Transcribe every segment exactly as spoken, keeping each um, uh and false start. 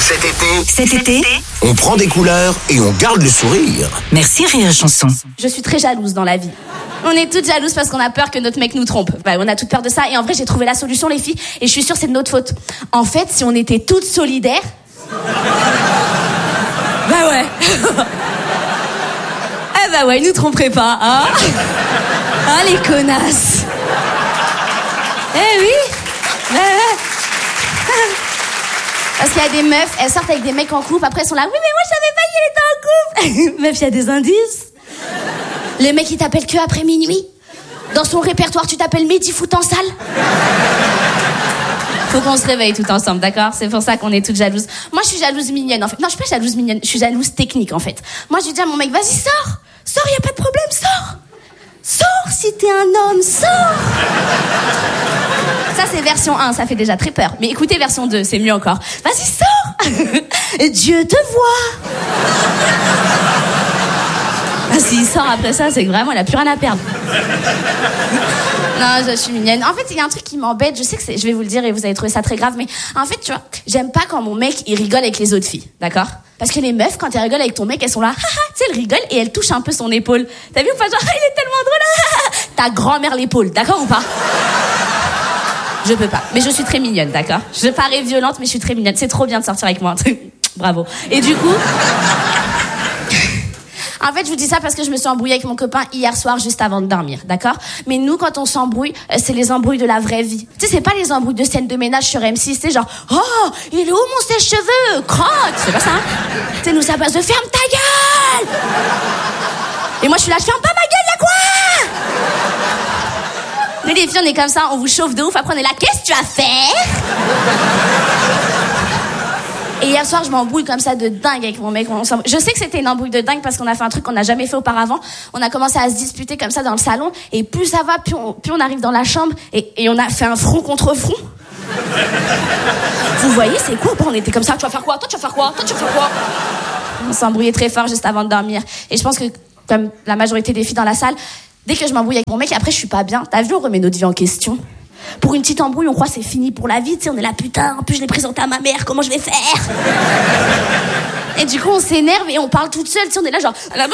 Cet été, Cet été, on prend des couleurs et on garde le sourire. merci Rire et Chanson. Je suis très jalouse dans la vie. On est toutes jalouses parce qu'on a peur que notre mec nous trompe. Bah, on a toute peur de ça. Et en vrai, j'ai trouvé la solution, les filles. Et je suis sûre que c'est de notre faute. En fait, si on était toutes solidaires... Bah ouais. Eh bah ouais, ils nous tromperaient pas, hein. Ah, les connasses. Eh oui. Ouais, ouais. Parce qu'il y a des meufs, elles sortent avec des mecs en couple, après elles sont là, oui mais moi je savais pas qu'il était en couple. Meuf, il y a des indices. Les mecs ils t'appellent que après minuit. Dans son répertoire tu t'appelles Mehdi foot en salle. Faut qu'on se réveille tout ensemble, d'accord? C'est pour ça qu'on est toutes jalouses. Moi je suis jalouse mignonne en fait. Non, je suis pas jalouse mignonne, je suis jalouse technique en fait. Moi je lui dis à mon mec, vas-y sors. Sors, y a pas de problème, sors. Sors si t'es un homme, sors. Ça c'est version un, ça fait déjà très peur. Mais écoutez version deux, c'est mieux encore. Vas-y, sors. Dieu te voit. Ah, s'il sort après ça, c'est que vraiment il a plus rien à perdre. Non, je suis mignonne. En fait, il y a un truc qui m'embête, je sais que c'est, je vais vous le dire et vous allez trouver ça très grave, mais en fait, tu vois, j'aime pas quand mon mec, il rigole avec les autres filles, d'accord? Parce que les meufs, quand elles rigolent avec ton mec, elles sont là, haha, tu sais, elles rigolent et elles touchent un peu son épaule. T'as vu ou pas? Genre, il est tellement drôle, ta grand-mère l'épaule, d'accord ou pas? Je peux pas, mais je suis très mignonne, d'accord? Je parais violente, mais je suis très mignonne. C'est trop bien de sortir avec moi. Bravo. Et du coup... En fait, je vous dis ça parce que je me suis embrouillée avec mon copain hier soir juste avant de dormir, d'accord? Mais nous, quand on s'embrouille, c'est les embrouilles de la vraie vie. Tu sais, c'est pas les embrouilles de scène de ménage sur M six, c'est genre, oh, il est où mon sèche-cheveux? Crotte! C'est pas ça, hein? Tu sais, nous, ça passe de ferme ta gueule! Et moi, je suis là, je ferme pas ma gueule, y'a quoi? Nous, les filles, on est comme ça, on vous chauffe de ouf, après on est là, qu'est-ce que tu vas faire? Et hier soir, je m'embrouille comme ça de dingue avec mon mec. Je sais que c'était une embrouille de dingue parce qu'on a fait un truc qu'on n'a jamais fait auparavant. On a commencé à se disputer comme ça dans le salon. Et plus ça va, plus on, plus on arrive dans la chambre. Et, et on a fait un front contre front. Vous voyez, c'est quoi? On était comme ça. Tu vas faire quoi? Toi, tu vas faire quoi? Toi, tu vas faire quoi? On s'embrouillait très fort juste avant de dormir. Et je pense que, comme la majorité des filles dans la salle, dès que je m'embrouille avec mon mec, après, je suis pas bien. T'as vu, on remet notre vie en question. Pour une petite embrouille, on croit que c'est fini pour la vie, tu sais, on est là, putain, en plus je l'ai présenté à ma mère, comment je vais faire? Et du coup, on s'énerve et on parle toute seule, tu sais, on est là genre,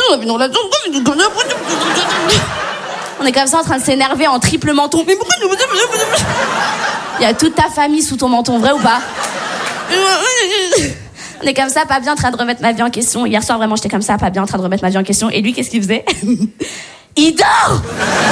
on est comme ça en train de s'énerver en triple menton. Il y a toute ta famille sous ton menton, vrai ou pas? On est comme ça, pas bien en train de remettre ma vie en question. Hier soir, vraiment, j'étais comme ça, pas bien en train de remettre ma vie en question. Et lui, qu'est-ce qu'il faisait? Il dort!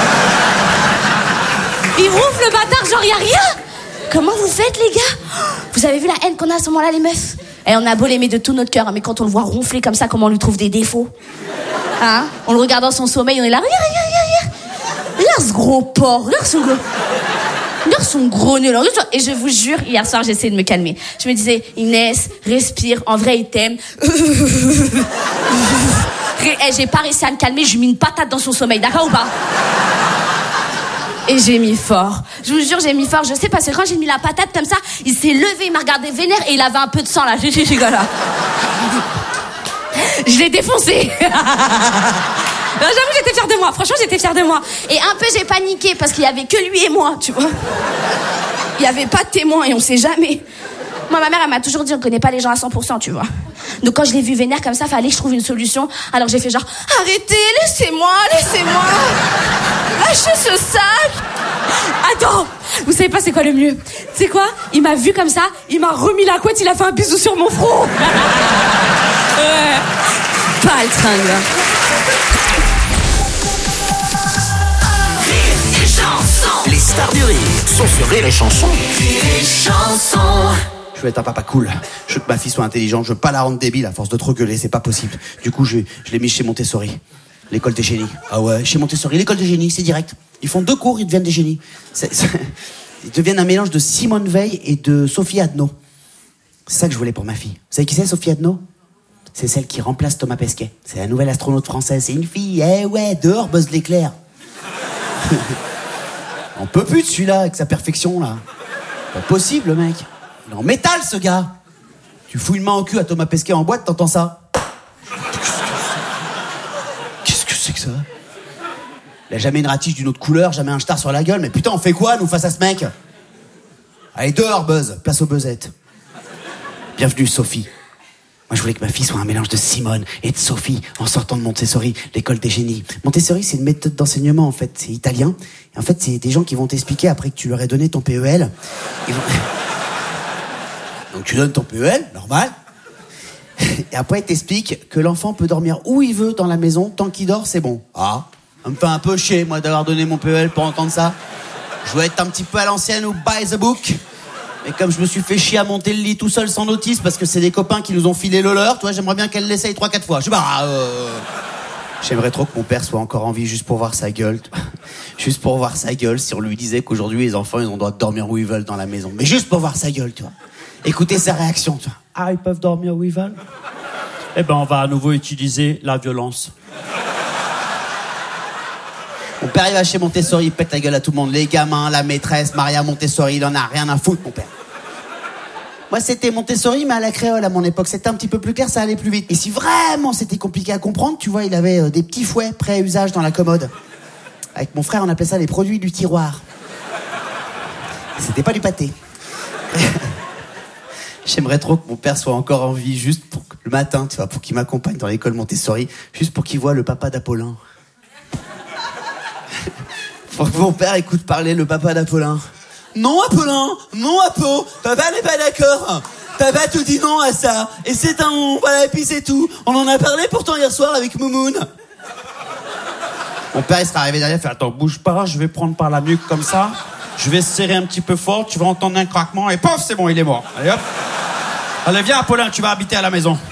Il roufle le bâtard, genre y'a rien. Comment vous faites, les gars? Vous avez vu la haine qu'on a à ce moment-là, les meufs? Et on a beau l'aimer de tout notre cœur, mais quand on le voit ronfler comme ça, comment on lui trouve des défauts? Hein? On le regarde dans son sommeil, on est là, regarde, regarde, regarde, regarde. Regarde ce gros porc, regarde son gros... Regarde son gros nez. Et je vous jure, hier soir, j'ai essayé de me calmer. Je me disais, Inès, respire, en vrai, il t'aime. Et j'ai pas réussi à me calmer, je lui ai mis une patate dans son sommeil, d'accord ou pas? Et j'ai mis fort. Je vous jure, j'ai mis fort. Je sais parce que quand j'ai mis la patate comme ça, il s'est levé, il m'a regardé vénère et il avait un peu de sang là. J'ai dit, là. Je l'ai défoncé. Non, j'avoue, j'étais fière de moi. Franchement, j'étais fière de moi. Et un peu, j'ai paniqué parce qu'il y avait que lui et moi, tu vois. Il y avait pas de témoin et on sait jamais. Moi, ma mère, elle m'a toujours dit, on connaît pas les gens à cent pour cent, tu vois. Donc, quand je l'ai vu vénère comme ça, fallait que je trouve une solution. Alors, j'ai fait genre, arrêtez, laissez-moi, laissez-moi. Lâchez ce sac. Attends, vous savez pas c'est quoi le mieux? Tu sais quoi? Il m'a vu comme ça, il m'a remis la couette, il a fait un bisou sur mon front. Ouais. Pas le tringle. Les stars du rire sont sur Rire et Chanson. Rire et Chanson. Je veux être un papa cool. Je veux que ma fille soit intelligente. Je veux pas la rendre débile à force de trop gueuler. C'est pas possible. Du coup, je, je l'ai mis chez Montessori. L'école des génies. Ah ouais, chez Montessori, l'école des génies, c'est direct. Ils font deux cours, ils deviennent des génies. C'est, c'est, ils deviennent un mélange de Simone Veil et de Sophie Adno. C'est ça que je voulais pour ma fille. Vous savez qui c'est, Sophie Adno? C'est celle qui remplace Thomas Pesquet. C'est la nouvelle astronaute française. C'est une fille. Eh ouais, dehors, Buzz l'éclair. On peut plus de celui-là, avec sa perfection, là. Pas possible, le mec. Il est en métal, ce gars. Tu fous une main au cul à Thomas Pesquet en boîte, t'entends ça? Qu'est-ce que c'est que ça? Il a jamais une ratiche d'une autre couleur, jamais un star sur la gueule. Mais putain, on fait quoi, nous, face à ce mec? Allez, dehors, Buzz. Place aux buzzettes. Bienvenue, Sophie. Moi, je voulais que ma fille soit un mélange de Simone et de Sophie en sortant de Montessori, l'école des génies. Montessori, c'est une méthode d'enseignement, en fait. C'est italien. Et en fait, c'est des gens qui vont t'expliquer après que tu leur aies donné ton P E L. Ils vont... Donc, tu donnes ton P E L, normal. Et après, ils t'expliquent que l'enfant peut dormir où il veut dans la maison. Tant qu'il dort, c'est bon. Ah, ça me fait un peu chier, moi, d'avoir donné mon P E L pour entendre ça. Je dois être un petit peu à l'ancienne ou by the book. Et comme je me suis fait chier à monter le lit tout seul sans notice parce que c'est des copains qui nous ont filé le leur, toi, j'aimerais bien qu'elle l'essaye trois quatre fois. Je sais pas. Euh... J'aimerais trop que mon père soit encore en vie juste pour voir sa gueule. Juste pour voir sa gueule si on lui disait qu'aujourd'hui les enfants ils ont le droit de dormir où ils veulent dans la maison. Mais juste pour voir sa gueule, tu vois. Écoutez sa réaction, tu vois. Ah, ils peuvent dormir où ils veulent? Eh ben, on va à nouveau utiliser la violence. Mon père, il va chez Montessori, il pète la gueule à tout le monde. Les gamins, la maîtresse, Maria Montessori, il en a rien à foutre, mon père. Moi, c'était Montessori, mais à la créole à mon époque. C'était un petit peu plus clair, ça allait plus vite. Et si vraiment c'était compliqué à comprendre, tu vois, il avait euh, des petits fouets prêts à usage dans la commode. Avec mon frère, on appelait ça les produits du tiroir. C'était pas du pâté. J'aimerais trop que mon père soit encore en vie, juste pour que, le matin, tu vois, pour qu'il m'accompagne dans l'école Montessori, juste pour qu'il voit le papa d'Apollin. Pour que mon père écoute parler le papa d'Apollin. Non, Apollin, non, Apo, papa n'est pas d'accord. Papa tout dit non à ça. Et c'est un non, voilà, et puis c'est tout. On en a parlé pourtant hier soir avec Moumoun. Mon père, il serait arrivé derrière, il fait, attends, bouge pas, je vais prendre par la nuque comme ça. Je vais serrer un petit peu fort, tu vas entendre un craquement, et pof, c'est bon, il est mort. Allez, hop. Allez, viens, Apollin, tu vas habiter à la maison.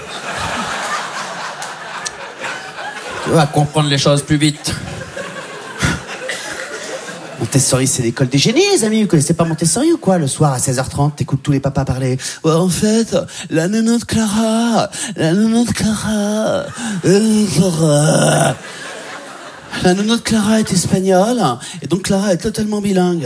Tu vas comprendre les choses plus vite. Montessori, c'est l'école des génies, les amis. Vous connaissez pas Montessori ou quoi? Le soir, à seize heures trente, t'écoutes tous les papas parler. Ouais, en fait, la nana de Clara, la nana de Clara, euh, Clara. La nana de Clara est espagnole, et donc Clara est totalement bilingue.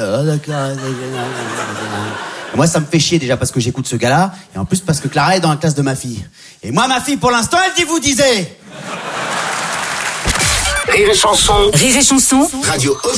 Et moi, ça me fait chier déjà parce que j'écoute ce gars-là, et en plus parce que Clara est dans la classe de ma fille. Et moi, ma fille, pour l'instant, elle dit vous disiez. Rire et chanson. Rire et chanson. Radio